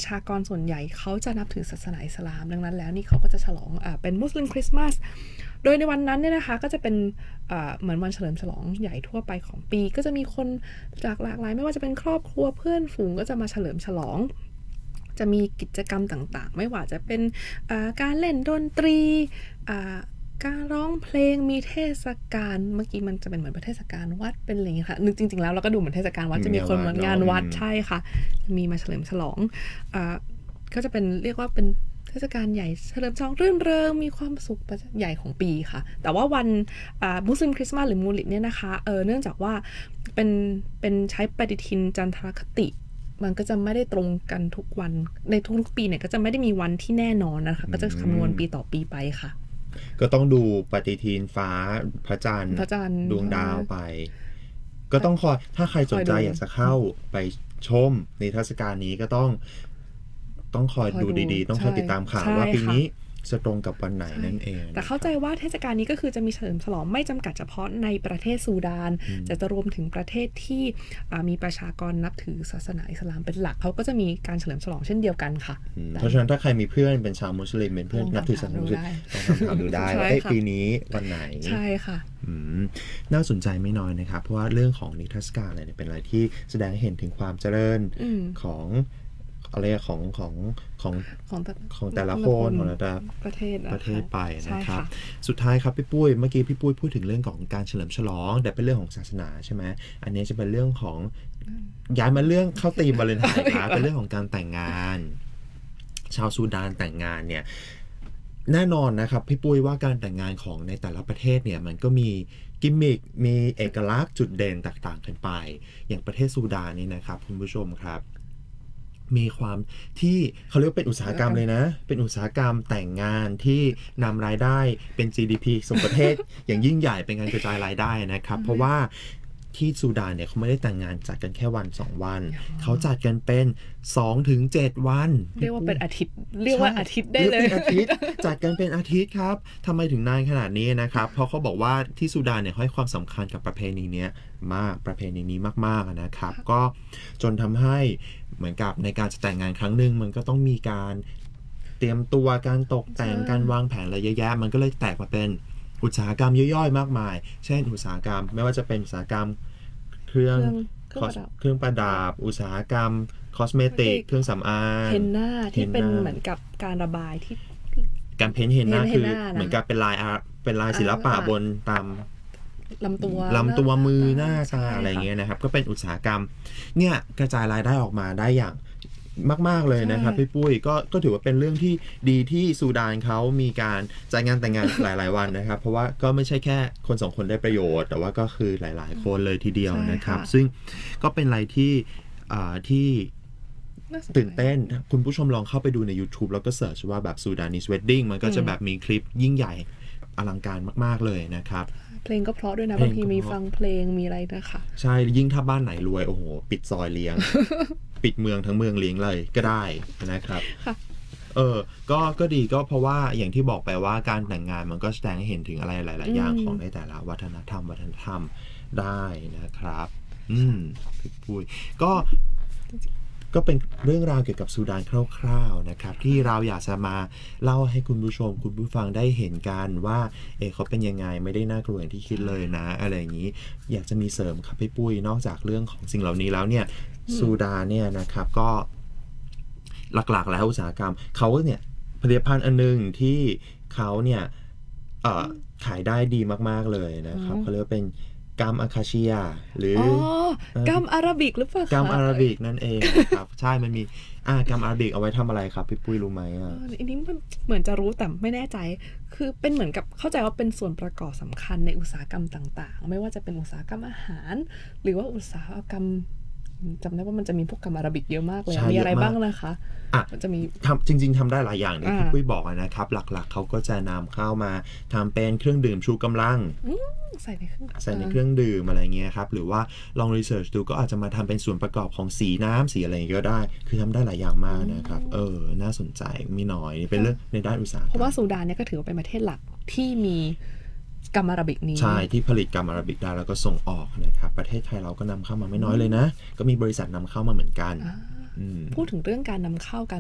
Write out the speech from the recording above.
ชากรส่วนใหญ่เขาจะนับถือศาสนาอิสลามดังนั้นแล้วนี่เขาก็จะฉลองเป็นมุสลิมคริสต์มาสโดยในวันนั้นเนี่ยนะคะก็จะเป็นเหมือนวันเฉลิมฉลองใหญ่ทั่วไปของปีก็จะมีคนจากหลากหลายไม่ว่าจะเป็นครอบครัวเพื่อนฝูงก็จะมาเฉลิมฉลองจะมีกิจกรรมต่างๆไม่ว่าจะเป็นการเล่นดนตรีการร้องเพลงมีเทศกาลเมื่อกี้มันจะเป็นเหมือนเทศกาลวัดเป็นอะไรอย่างเงี้ยค่ะนึกจริงๆแล้วเราก็ดูเหมือนเทศกาลวัดจะมีคนมางานวัดใช่ค่ะมีมาเฉลิมฉลองก็จะเป็นเรียกว่าเป็นเทศกาลใหญ่เฉลิมฉลองรื่นเริงมีความสุขใหญ่ของปีค่ะแต่ว่าวันมุสลิมคริสต์มาสหรือมูลิดเนี่ยนะคะเนื่องจากว่าเป็นใช้ปฏิทินจันทรคติมันก็จะไม่ได้ตรงกันทุกวันในทุกๆปีเนี่ยก็จะไม่ได้มีวันที่แน่นอนนะคะก็จะคำนวณปีต่อปีไปค่ะก็ต้องดูปฏิทินฟ้าพระจันทร์ดวงดาวไปก็ต้องคอยถ้าใครสนใจอยากจะเข้าไปชมในเทศกาลนี้ก็ต้องคอยดูดีๆต้องคอยติดตามข่าวว่าปีนี้จะตรงกับวันไหนนั่นเองแต่เข้าใจว่าเทศกาลนี้ก็คือจะมีเฉลิมฉลองไม่จำกัดเฉพาะในประเทศซูดานจะรวมถึงประเทศที่มีประชากรนับถือศาสนาอิสลามเป็นหลักเขาก็จะมีการเฉลิมฉลองเช่นเดียวกันค่ะเพราะฉะนั้นถ้าใครมีเพื่อนเป็นชาวมุสลิมเป็นเพื่อนนับถือศาสนามุสลิมต้องถามดูได้ว่าปีนี้วันไหนใช่ค่ะน่าสนใจไม่น้อยนะครับเพราะว่าเรื่องของนิทรรศการอะไรเนี่ยเป็นอะไรที่แสดงให้เห็นถึงความเจริญของอะไรของแต่ละคนของแต่ละประเทศไปนะครับสุดท้ายครับพี่ปุ้ยเมื่อกี้พี่ปุ้ยพูดถึงเรื่องของการเฉลิมฉลองแต่เป็นเรื่องของศาสนาใช่ไหมอันนี้จะเป็นเรื่องของย้ายมาเรื่องเข้าธีมวาเลนไทน์ครับเป็นเรื่องของการแต่งงานชาวซูดานแต่งงานเนี่ยแน่นอนนะครับพี่ปุ้ยว่าการแต่งงานของในแต่ละประเทศเนี่ยมันก็มีกิมมิคมีเอกลักษณ์จุดเด่นแตกต่างกันไปอย่างประเทศซูดานนี่นะครับคุณผู้ชมครับมีความที่เขาเรียกว่าเป็นอุตสาหกรรมเลยนะเป็นอุตสาหกรรมแต่งงานที่นำรายได้เป็น GDP ของประเทศ อย่างยิ่งใหญ่เป็นการกระจายรายได้นะครับเพราะว่าที่ซูดานเนี่ยเขาไม่ได้แต่งงานจัดกันแค่วัน2วันเขาจัดกันเป็น 2-7 วันเรียกว่าเป็นอาทิตย์เรียกว่าอาทิตย์ได้เลยอาทิตย์จัดกันเป็นอาทิตย์ครับทำไมถึงนานขนาดนี้นะครับเพราะเขาบอกว่าที่ซูดานเนี่ยให้ความสำคัญกับประเพณีนี้มากประเพณีนี้มากๆนะครับก็จนทำให้เหมือนกับในการจะแต่งงานครั้งหนึ่งมันก็ต้องมีการเตรียมตัวการตกแต่งการวางแผนอะไรเยอะแยะมันก็เลยแตกมาเป็นอุตสาหกรรมย่อยๆมากมายเช่นอุตสาหกรรมไม่ว่าจะเป็นอุตสาหกรรมเครื่องประดับอุตสาหกรรมคอสเมติกเครื่องสำอางเฮนน่าที่เป็นเหมือนกับการระบายที่การเพ้นท์เฮนน่าคือเหมือนกับเป็นลายศิลปะบนตามลำตัวมือหน้าตาอะไรเงี้ยนะครับก็เป็นอุตสาหกรรมเนี่ยกระจายรายได้ออกมาได้อย่างมากๆเลยนะครับพี่ปุ้ยก็ถือว่าเป็นเรื่องที่ดีที่ซูดานเขามีการจัดงานแต่งงานหลายๆวันนะครับเพราะว่าก็ไม่ใช่แค่คน2คนได้ประโยชน์แต่ว่าก็คือหลายๆคนเลยทีเดียวนะครับซึ่งก็เป็นอะไรที่ตื่นเต้นคุณผู้ชมลองเข้าไปดูใน YouTube แล้วก็เสิร์ชว่าแบบ Sudanese Wedding มันก็จะแบบมีคลิปยิ่งใหญ่อลังการมากๆเลยนะครับเพลงก็เพราะด้วยนะบางทีมีฟังเพลงมีอะไรนะคะใช่ยิ่งถ้าบ้านไหนรวยโอ้โหปิดซอยเลี้ยง ปิดเมืองทั้งเมืองเลี้ยงเลยก็ได้นะครับก็ดีก็เพราะว่าอย่างที่บอกไปว่าการแต่งงานมันก็แสดงให้เห็นถึงอะไรหลายๆอย่างของในแต่ละวัฒนธรรมได้นะครับพี่ปุ้ยก็เป็นเรื่องราวเกี่ยวกับซูดานคร่าวๆนะครับที่เราอยากจะมาเล่าให้คุณผู้ชมคุณผู้ฟังได้เห็นกันว่าเขาเป็นยังไงไม่ได้น่ากลัวอย่างที่คิดเลยนะอะไรอย่างนี้อยากจะมีเสริมครับพี่ปุ้ยนอกจากเรื่องของสิ่งเหล่านี้แล้วเนี่ยซูดานเนี่ยนะครับก็หลักๆแล้วอุตสาหกรรมเขาเนี่ยผลิตภัณฑ์อันนึงที่เขาเนี่ยขายได้ดีมากๆเลยนะครับเขาเรียกว่าเป็นกัมอาคาเชียหรือกัมอาราบิกหรือเปล่ากัมอาราบิกนั่นเองครับใช่มันมีกัมอาราบิกเอาไว้ทำอะไรครับพี่ปุ้ยรู้ไหมอันนี้มันเหมือนจะรู้แต่ไม่แน่ใจคือเป็นเหมือนกับเข้าใจว่าเป็นส่วนประกอบสำคัญในอุตสาหกรรมต่างๆไม่ว่าจะเป็นอุตสาหกรรมอาหารหรือว่าอุตสาหกรรมจำได้ว่ามันจะมีพวกกัมอาราบิกเยอะมากเลยมีอะไรบ้างนะคะมันจะมีจริงๆทำได้หลายอย่างที่พี่ปุ้ยบอกนะครับหลักๆเขาก็จะนำเข้ามาทำเป็นเครื่องดื่มชูกำลังใส่ในเครื่องดื่มอะไรเงี้ยครับหรือว่าลองรีเสิร์ชดูก็อาจจะมาทำเป็นส่วนประกอบของสีน้ำสีอะไรก็ได้คือทำได้หลายอย่างมากนะครับน่าสนใจมีหน่อยเป็นเรื่องในด้านอุตสาหกรรมเพราะว่าซูดานเนี่ยก็ถือว่าเป็นประเทศหลักที่มีกัมอาราบิกนี้ใช่ที่ผลิตกัมอาราบิกได้แล้วก็ส่งออกนะครับประเทศไทยเราก็นำเข้ามาไม่น้อยเลยนะก็มีบริษัทนำเข้ามาเหมือนกันพูดถึงเรื่องการนำเข้ากัน